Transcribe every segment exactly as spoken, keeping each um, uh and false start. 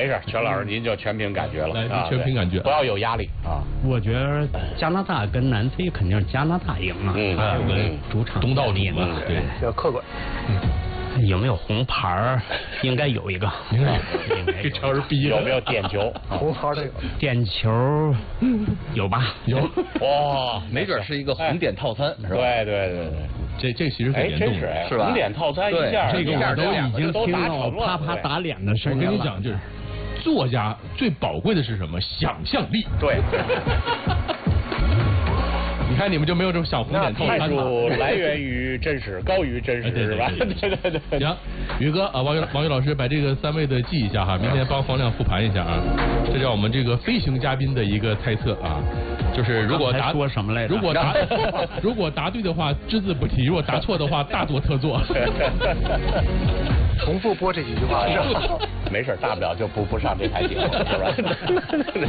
没事，全老师您就全凭感觉了， 来，全凭感觉， 不要有压力啊。 我觉得加拿大跟南非肯定是加拿大赢了， 嗯， 还有个主场东道主嘛，对， 比较客观。 有没有红牌儿？应该有一个。 应该这超是逼有没有点球？ 红牌这个点球有吧？ 有哇， 没准是一个红点套餐，是吧？ 对对对对， 这这其实很哎， 严重的， 真是哎， 是吧红点套餐一对下， 这个我都已经都听到达成了， 啪啪打脸的声我音了。 跟你讲，就是作家最宝贵的是什么？想象力。 对。 你看你们就没有这种想红点套餐艺术来源于真实，高于真实，是吧？对对对。 行，宇哥啊，王宇王宇老师把这个三位的记一下哈，明天帮黄亮复盘一下啊。这叫我们这个飞行嘉宾的一个猜测啊，就是如果答说什么来着？ 如果答如果答对的话，只字不提；如果答错的话，大做特做。 重复播这几句话。 没事，大不了就不不上这台节目，是吧？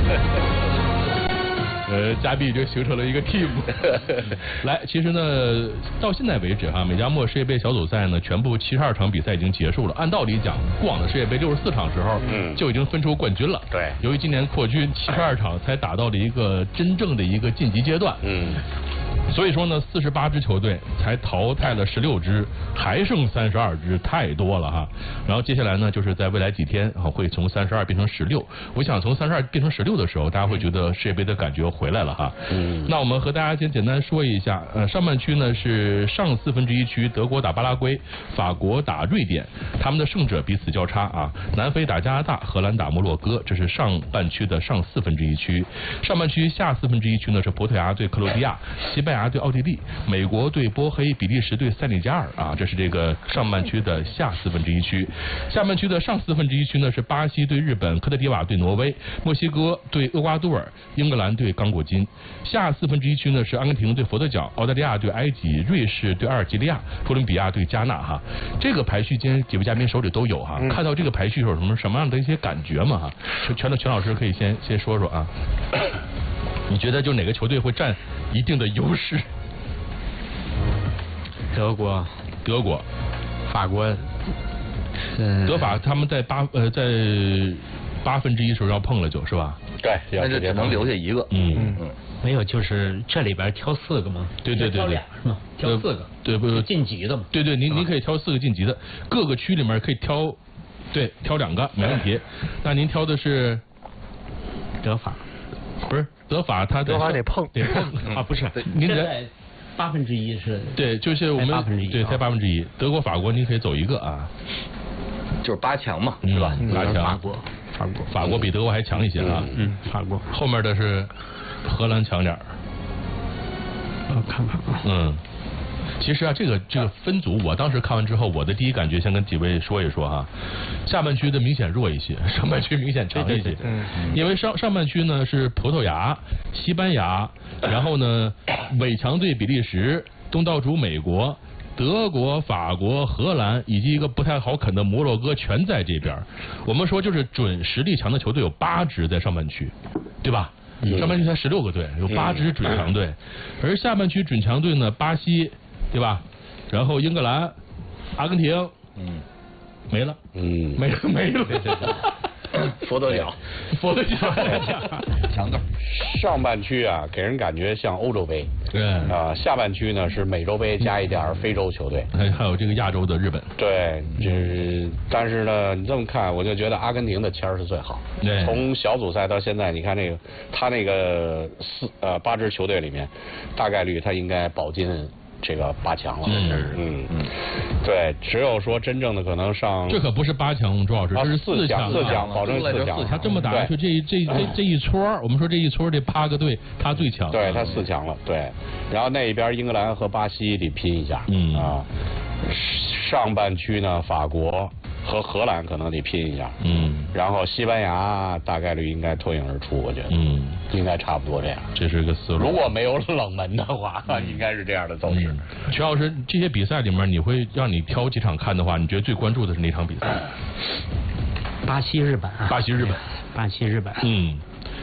呃，嘉宾已经形成了一个 team。来，其实呢，到现在为止哈，美加墨世界杯小组赛呢，全部七十二场比赛已经结束了。按道理讲，过往的世界杯六十四场时候，嗯，就已经分出冠军了。 对。 由于今年扩军，七十二场才打到了一个真正的一个晋级阶段。嗯。所以说呢，四十八支球队才淘汰了十六支，还剩三十二支，太多了哈。然后接下来呢，就是在未来几天啊，会从三十二变成十六。我想从三十二变成十六的时候，大家会觉得世界杯的感觉回来了哈。嗯。那我们和大家先简单说一下，呃，上半区呢是上四分之一区，德国打巴拉圭，法国打瑞典，他们的胜者彼此交叉啊。南非打加拿大，荷兰打摩洛哥，这是上半区的上四分之一区。上半区下四分之一区呢是葡萄牙对克罗地亚，西班牙对奥地利，美国对波黑，比利时对塞内加尔啊，这是这个上半区的下四分之一区。下半区的上四分之一区呢是巴西对日本，科特迪瓦对挪威，墨西哥对厄瓜多尔，英格兰对刚果金。下四分之一区呢是阿根廷对佛得角，澳大利亚对埃及，瑞士对阿尔及利亚，哥伦比亚对加纳哈。这个排序今天几位嘉宾手里都有哈，嗯、看到这个排序有什么什么样的一些感觉嘛哈？全的全老师可以先先说说啊。你觉得就哪个球队会占一定的优势？ 德国、 德国、 法国， 嗯，德法他们在八呃在八分之一时候要碰了就是吧？ 对， 但是只能留下一个。 嗯嗯， 没有，就是这里边挑四个嘛。 对对对对， 挑俩是吗？挑四个。 对不？ 晋级的嘛。 对对，您您可以挑四个晋级的，各个区里面可以挑，对，挑两个没问题。那您挑的是德法。 不是德法，他德法得碰得碰啊，不是， 您在八分之一是， 对，就是我们八分之一， 对，才八分之一。德国、法国，您可以走一个啊， 就是八强嘛，是吧？ 八强， 法国，法国， 法国比德国还强一些啊， 嗯，法国后面的是荷兰强点儿， 我看看啊， 嗯。其实啊，这个这个分组，我当时看完之后，我的第一感觉先跟几位说一说哈。下半区的明显弱一些，上半区明显强一些。嗯，因为上上半区呢是葡萄牙、西班牙，然后呢伪强队比利时、东道主美国、德国、法国、荷兰以及一个不太好啃的摩洛哥全在这边。我们说就是准实力强的球队有八支在上半区，对吧？嗯、上半区才十六个队，有八支准强队，嗯、而下半区准强队呢，巴西。对吧？然后英格兰、阿根廷，嗯，没了， 嗯， 没了，没了。 佛得角， 佛得角， 强队。 上半区啊，给人感觉像欧洲杯， 对啊，下半区呢是美洲杯加一点非洲球队， 还还有这个亚洲的日本。 对，就是但是呢，你这么看，我就觉得阿根廷的签儿是最好。 对， 从小组赛到现在，你看那个他那个四呃八支球队里面，大概率他应该保进这个八强了。 嗯嗯嗯，对，只有说真正的可能上这可不是八强，朱老师，这是四强， 四强，保证四强。 他这么打下去，这这这这一撮，我们说这一撮这八个队，他最强。 对，他四强了。对，然后那一边英格兰和巴西得拼一下。 嗯啊，上半区呢，法国和荷兰可能得拼一下。 嗯， 然后西班牙大概率应该脱颖而出，我觉得。嗯，应该差不多这样。 这是个思路。 如果没有冷门的话，嗯、应该是这样的走势。 嗯、全老师，这些比赛里面，你会让你挑几场看的话，你觉得最关注的是哪场比赛？ 巴西日本。 巴西日本。 巴西日本。 嗯。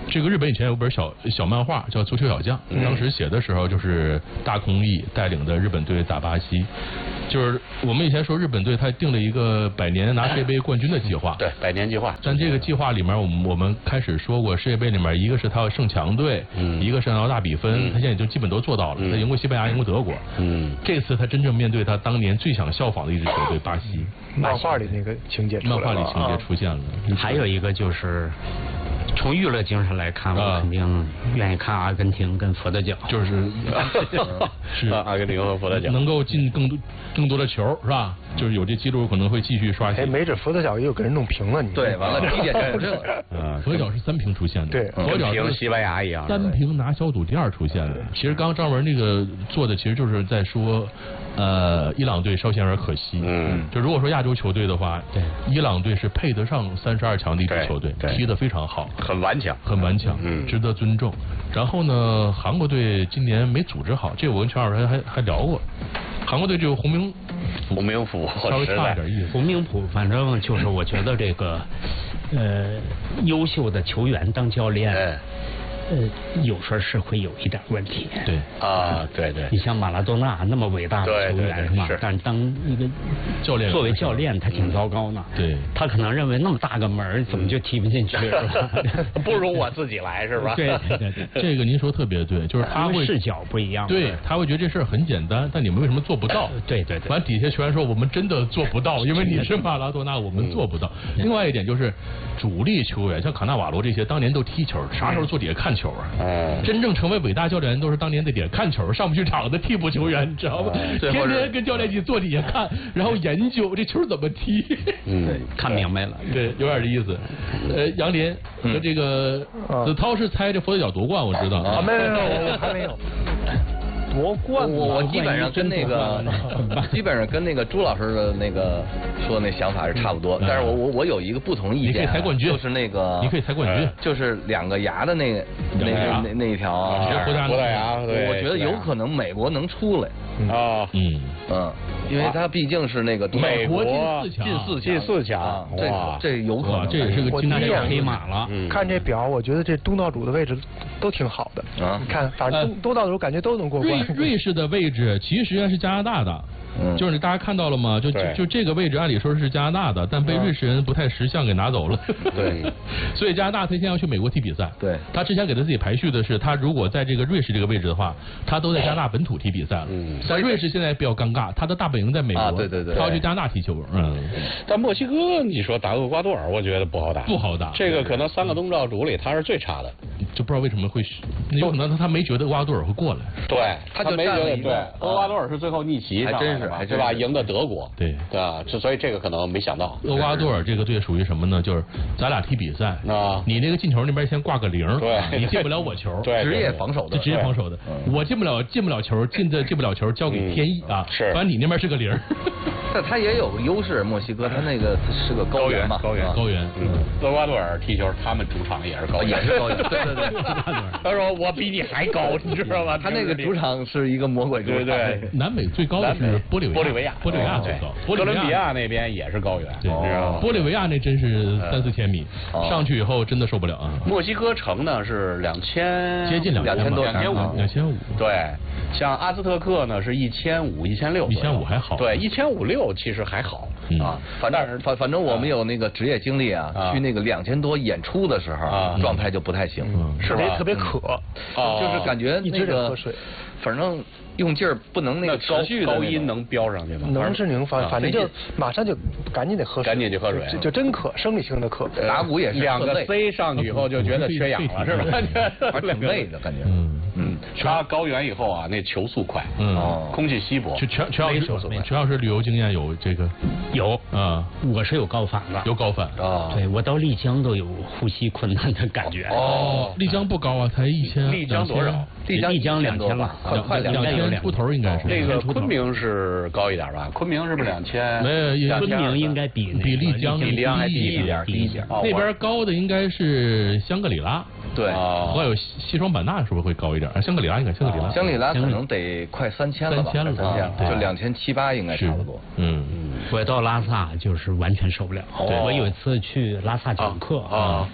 这个日本以前有本小小漫画叫《足球小将》， 嗯、 当时写的时候就是大空翼带领的日本队打巴西，就是我们以前说日本队他定了一个百年拿世界杯冠军的计划， 对，百年计划。 但这个计划里面，我们我们开始说过，世界杯里面一个是他要胜强队，嗯，一个是要大比分，嗯、他现在就基本都做到了，嗯、他赢过西班牙，赢过德国，嗯，这次他真正面对他当年最想效仿的一支球队巴西， 漫画里那个情节出来了， 漫画里情节出现了， 啊、还有一个就是。从娱乐精神来看，我肯定愿意看阿根廷跟佛得角， 就是是阿根廷和佛得角能够进更多更多的球，是吧？就是有这记录可能会继续刷新。 哎，没准佛得角也有给人弄平了，你对，完了第一点就这个，嗯，佛得角是三平出现的， 对， 佛得角跟西班牙一样， 三平拿小组第二出现的。其实刚刚张文那个做的，其实就是在说。呃，伊朗队稍显而可惜。嗯，就如果说亚洲球队的话，对，伊朗队是配得上三十二强的一支球队，踢得非常好， 很顽强， 很顽强，嗯，值得尊重。然后呢，韩国队今年没组织好，这我跟全老师还还聊过。韩国队就洪明洪明甫稍微差一点意思。 洪明甫反正就是我觉得这个呃优秀的球员当教练。哎呃，有时候是会有一点问题。 对啊，对对。 你像马拉多纳那么伟大的球员是吧？但是当一个教练， 作为教练，他挺糟糕呢。 对。 他可能认为那么大个门怎么就踢不进去？ 不如我自己来是吧？ 对对对对。 这个您说特别对，就是他会视角不一样。 对，他会觉得这事儿很简单，但你们为什么做不到？ 对对对。 完底下球员说我们真的做不到，因为你是马拉多纳，我们做不到。另外一点就是主力球员像卡纳瓦罗这些，当年都踢球，啥时候坐底下看球啊？嗯。真正成为伟大教练都是当年在底下看球上不去场的替补球员，你知道吗？天天跟教练一起坐底下看，然后研究这球怎么踢。 嗯，看明白了。 对，有点这意思。呃，杨林和这个子韬是猜这佛得角夺冠，我知道。 啊，没有没有，我还没有。夺冠， 我我基本上跟那个基本上跟那个朱老师的那个说那想法是差不多，但是我我我有一个不同意见， 你可以猜冠军， 就是那个你可以猜冠军， 就是两个牙的那个那那那一条， 葡萄牙， 我觉得有可能美国能出来啊， 嗯嗯，因为他毕竟是那个美国进四强，进四强， 这这有可能， 这也是个经典黑马了。 看这表，我觉得这东道主的位置都挺好的啊，你看，反正东东道主感觉都能过关。 瑞瑞士的位置其实实际上是加拿大的。嗯、就是大家看到了吗？就就就这个位置，按理说是加拿大的，但被瑞士人不太识相给拿走了。 对， 所以加拿大他现在要去美国踢比赛。 对， 他之前给他自己排序的是，他如果在这个瑞士这个位置的话，他都在加拿大本土踢比赛了。嗯，但瑞士现在比较尴尬，他的大本营在美国。 啊，对对对。 他要去加拿大踢球。嗯。 但墨西哥，你说打厄瓜多尔，我觉得不好打。 不好打。 这个可能三个东道主里他是最差的， 就不知道为什么会，有可能他他没觉得厄瓜多尔会过来。 对，他就没觉得对。厄瓜多尔是最后逆袭上来的嘛，对吧？赢的。德国对对啊，所以这个可能没想到。 厄瓜多尔这个队属于什么呢？就是咱俩踢比赛啊，你那个进球那边先挂个零， 对， 你进不了我球， 对， 职业防守的， 职业防守的，我进不了进不了球，进的进不了球交给天意啊， 是， 反正你那边是个零。 但他也有个优势，墨西哥他那个是个高原嘛， 高原高原。 嗯，厄瓜多尔踢球，他们主场也是高原， 也是高原，对对对。 他说我比你还高，你知道吗？ 他那个主场是一个魔鬼主场。 对对， 南美最高的是玻利维亚， 玻利维亚， 玻利维亚最高。 哥伦比亚那边也是高原， 对，玻利维亚那真是三四千米，上去以后真的受不了啊。 墨西哥城呢是两千， 接近两千多， 两千五， 两千五。 对，像阿兹特克呢是一千五，一千六， 一千五还好。 对，一千五六其实还好啊。 反正反反正我们有那个职业经历啊，去那个两千多演出的时候，状态就不太行， 是吧？特别渴， 就是感觉那个，反正。用劲儿不能那个高高音能飙上去吗？ 能是能，反反正就马上就赶紧得喝水， 赶紧就喝水， 就真渴，生理性的渴。 打鼓也是两个 C 上去以后就觉得缺氧了，是吧？ 还挺累的感觉。 嗯嗯，刷高原以后啊，那球速快，嗯，空气稀薄。 全全全老师，全老师旅游经验有这个有啊， 我是有高反的， 有高反啊。对我到丽江都有呼吸困难的感觉。 哦，丽江不高啊，才一千。 丽江多少？ 丽江丽江两千吧， 快两千出头应该是。 这个昆明是高一点吧？昆明是不是两千？ 没有， 昆明应该比比丽江比丽江还低一点，低一点。 那边高的应该是香格里拉， 对， 还有西双版纳是不是会高一点？香格里拉应该香格里拉， 香格里拉可能得快三千了吧？ 三千了， 三千了，就两千七八应该差不多。 嗯， 我到拉萨就是完全受不了。我有一次去拉萨讲课啊。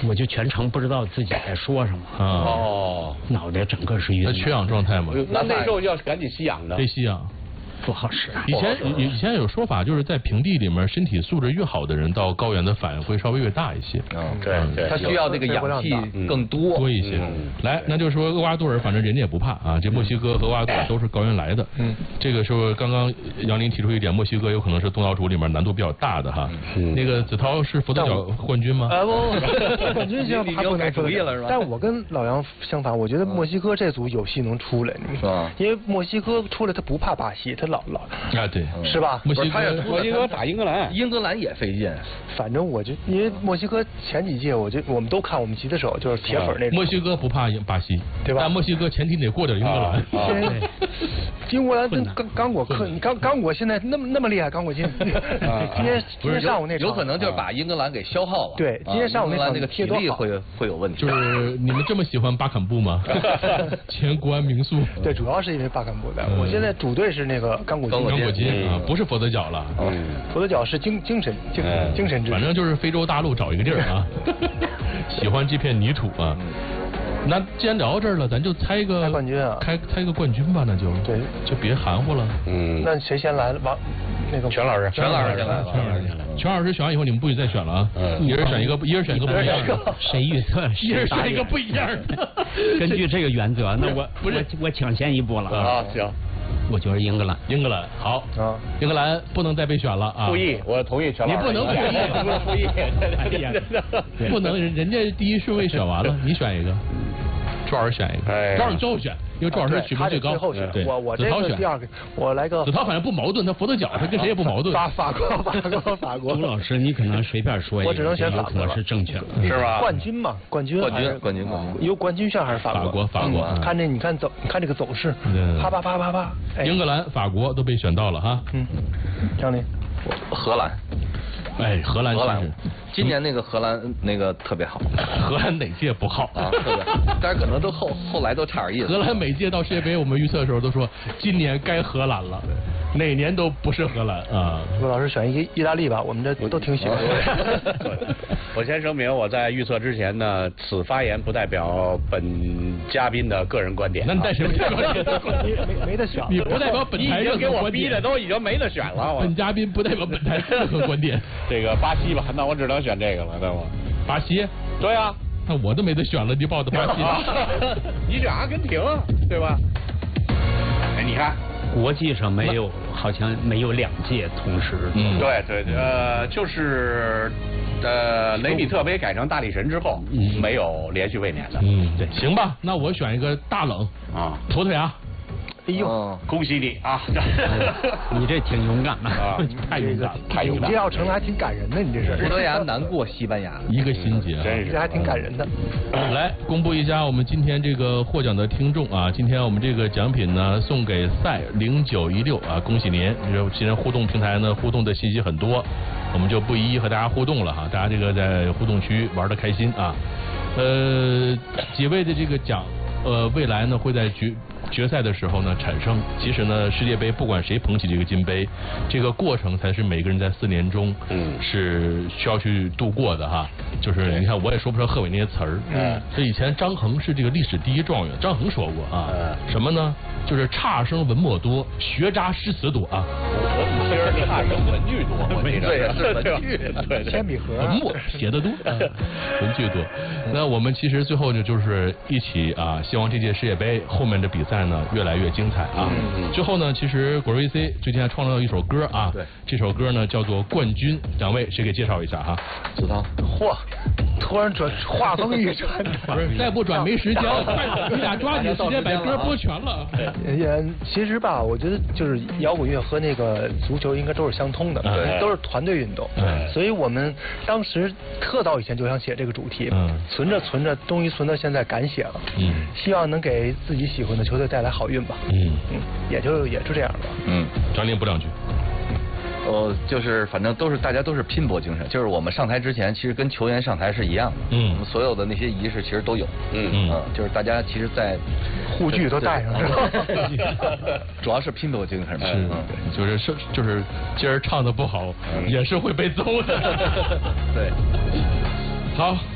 我就全程不知道自己在说什么。 哦， 脑袋整个是晕。 那缺氧状态吗？ 那那时候要赶紧吸氧的。 得吸氧。 不好使。 以前以前有说法，就是在平地里面，身体素质越好的人，到高原的反应会稍微越大一些。 嗯，对对，他需要这个氧气更多多一些。来，那就是说厄瓜多尔，反正人家也不怕啊。这墨西哥和厄瓜多尔都是高原来的。嗯，这个时候刚刚杨林提出一点，墨西哥有可能是东道主里面难度比较大的哈。那个子韬是佛得角冠军吗？ 啊不，冠军行，他不改主意了是吧？ 但我跟老杨相反，我觉得墨西哥这组有戏能出来，是吧？因为墨西哥出来他不怕巴西，他老老啊。对， 是吧？ 墨西哥， 墨西哥打英格兰， 英格兰也费劲。 反正我就因为墨西哥前几届，我就我们都看我们吉他手就是铁粉那种。 墨西哥不怕巴西， 对吧？ 但墨西哥前提得过点英格兰。 英格兰跟刚刚果克，你刚刚果现在那么那么厉害，刚果今今天今天上午那场有可能就是把英格兰给消耗了。 对，今天上午那场那个体力会会有问题。 就是你们这么喜欢巴坎布吗？前国安名宿。 对，主要是因为巴坎布的。我现在主队是那个刚果金。 刚果金。啊，不是佛得角了， 嗯，佛得角是精精神精精神之， 反正就是非洲大陆找一个地儿啊，喜欢这片泥土啊。那既然聊到这儿了，咱就猜一个猜冠军啊， 开猜一个冠军吧，那就对， 就别含糊了。 嗯，那谁先来？王那个全老师， 全老师先来， 全老师先来。全老师选完以后，你们不许再选了啊！一人选一个，一人选一个不一样的。 谁预测？ 一人选一个不一样的。 根据这个原则，那我不是我抢先一步了啊！行。 我觉得英格兰， 英格兰好啊，英格兰不能再被选了啊！ 复议，我同意全老师。 你不能复议， 复议， 不能，人家第一顺位选完了，你选一个，朱老师选一个，朱老师最后选，因为朱老师取名最高。 对，我我这个第二个，我来个。 子韬反正不矛盾，他佛得角，他跟谁也不矛盾。 法法国，法国，法国。 朱老师，你可能随便说一个， 我只能选法国是正确的， 是吧？ 冠军嘛，冠军， 冠军，冠军，冠军。 有冠军选还是法国？法国，法国。 看这，你看走，看这个走势，啪啪啪啪啪。 英格兰、法国都被选到了哈。 嗯，张林， 荷兰。 哎，荷兰， 荷兰，今年那个荷兰那个特别好。 荷兰哪届不好啊？特别好，但是可能都后后来都差点意思。 荷兰每届到世界杯，我们预测的时候都说今年该荷兰了，哪年都不是荷兰啊。 陆老师选一个意大利吧，我们这都挺喜欢。 我先声明，我在预测之前呢，此发言不代表本嘉宾的个人观点。 那你带什么观点？ 没没得选。 你不代表本台任何观点。 你已经给我逼的都已经没得选了。 本嘉宾不代表本台任何观点。 这个巴西吧，那我只能选这个了，对吗？ 巴西？ 对啊， 那我都没得选了，你报的巴西。 你选阿根廷，对吧？哎，你看， 国际上没有，好像没有两届同时。 嗯， 对对对，呃，就是呃雷米特杯改成大力神之后，嗯、没有连续卫冕的。 嗯，对，行吧，那我选一个大冷啊， 葡萄牙。 哎呦， 恭喜你啊！ 你这挺勇敢的啊， 太勇敢了， 太勇敢了。 你这要成了还挺感人的，你这是。 葡萄牙难过西班牙， 一个心结， 真是这还挺感人的。 来公布一下我们今天这个获奖的听众啊，今天我们这个奖品呢送给赛零九一六啊，恭喜您！今天互动平台呢互动的信息很多，我们就不一一和大家互动了哈，大家这个在互动区玩的开心啊。呃，几位的这个奖。呃，未来呢会在决决赛的时候呢产生。其实呢，世界杯不管谁捧起这个金杯，这个过程才是每个人在四年中嗯是需要去度过的哈。就是你看，我也说不出贺炜那些词儿。嗯。所以以前张衡是这个历史第一状元，张衡说过啊，什么呢？就是差生文墨多，学渣诗词多啊。 我其实差生文具多，我记得对是文具， 对铅笔盒， 文墨写的多，文具多。那我们其实最后呢，就是一起啊。希望这届世界杯后面的比赛呢越来越精彩啊！嗯嗯、最后呢，其实果瑞 V C 最近还创造了一首歌啊， 对， 这首歌呢叫做《冠军》，两位谁给介绍一下哈？ 子韬， 嚯，突然转话锋一转， 不是再不转没时间，你俩抓紧时间把歌播全了。 也其实吧，我觉得就是摇滚乐和那个足球应该都是相通的， 对， 都是团队运动， 对， 所以我们当时特早以前就想写这个主题， 嗯， 存着存着，终于存到现在敢写了， 嗯。 希望能给自己喜欢的球队带来好运吧。 嗯嗯，也就也就这样吧。 嗯，张琳补两句。 呃，就是反正都是大家都是拼搏精神，就是我们上台之前，其实跟球员上台是一样的。 嗯， 我们所有的那些仪式其实都有。 嗯嗯，就是大家其实，在护具都带上了。 主要是拼搏精神。 是，就是是就是今儿唱的不好，也是会被揍的。 对， 好。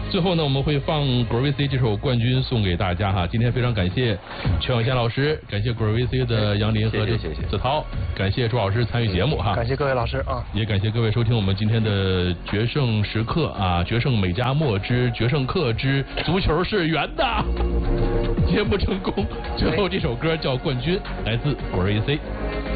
最后呢，我们会放果儿 V C 这首冠军送给大家哈。今天非常感谢全永贤老师，感谢果儿 V C 的杨林和子涛，感谢朱老师参与节目哈。 感谢各位老师啊， 也感谢各位收听我们今天的决胜时刻啊，决胜美加墨之决胜课之足球是圆的节目成功。最后这首歌叫《冠军》，来自果儿 V C。